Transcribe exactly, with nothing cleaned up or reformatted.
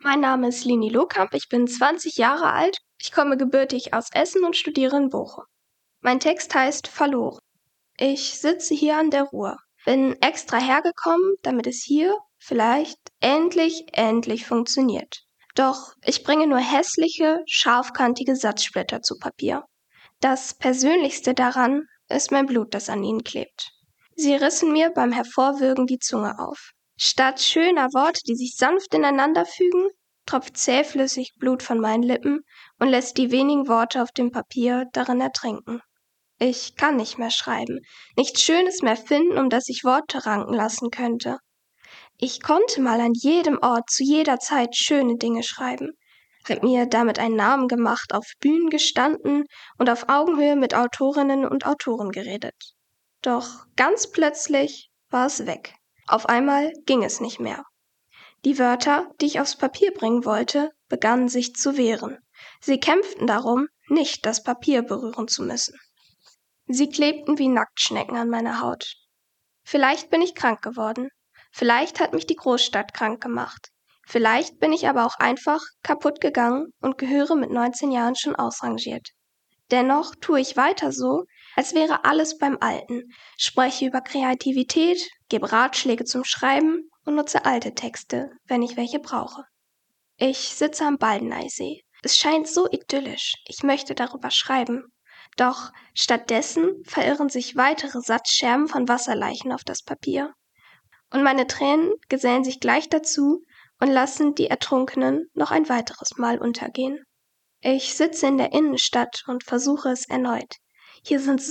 Mein Name ist Lini Lohkamp, ich bin zwanzig Jahre alt, ich komme gebürtig aus Essen und studiere in Bochum. Mein Text heißt Verloren. Ich sitze hier an der Ruhr, bin extra hergekommen, damit es hier vielleicht endlich, endlich funktioniert. Doch ich bringe nur hässliche, scharfkantige Satzsplitter zu Papier. Das Persönlichste daran ist mein Blut, das an ihnen klebt. Sie rissen mir beim Hervorwürgen die Zunge auf. Statt schöner Worte, die sich sanft ineinander fügen, tropft zähflüssig Blut von meinen Lippen und lässt die wenigen Worte auf dem Papier darin ertrinken. Ich kann nicht mehr schreiben, nichts Schönes mehr finden, um das ich Worte ranken lassen könnte. Ich konnte mal an jedem Ort zu jeder Zeit schöne Dinge schreiben, hab mir damit einen Namen gemacht, auf Bühnen gestanden und auf Augenhöhe mit Autorinnen und Autoren geredet. Doch ganz plötzlich war es weg. Auf einmal ging es nicht mehr. Die Wörter, die ich aufs Papier bringen wollte, begannen sich zu wehren. Sie kämpften darum, nicht das Papier berühren zu müssen. Sie klebten wie Nacktschnecken an meiner Haut. Vielleicht bin ich krank geworden. Vielleicht hat mich die Großstadt krank gemacht. Vielleicht bin ich aber auch einfach kaputt gegangen und gehöre mit neunzehn Jahren schon ausrangiert. Dennoch tue ich weiter so, als wäre alles beim Alten, spreche über Kreativität, gebe Ratschläge zum Schreiben und nutze alte Texte, wenn ich welche brauche. Ich sitze am Baldeneysee. Es scheint so idyllisch, ich möchte darüber schreiben. Doch stattdessen verirren sich weitere Satzscherben von Wasserleichen auf das Papier. Und meine Tränen gesellen sich gleich dazu und lassen die Ertrunkenen noch ein weiteres Mal untergehen. Ich sitze in der Innenstadt und versuche es erneut. Hier sind